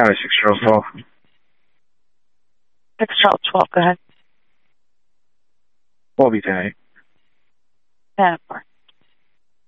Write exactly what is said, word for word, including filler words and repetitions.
County, six Charles twelve. six Charles twelve, go ahead. What will be ten eight? ten four.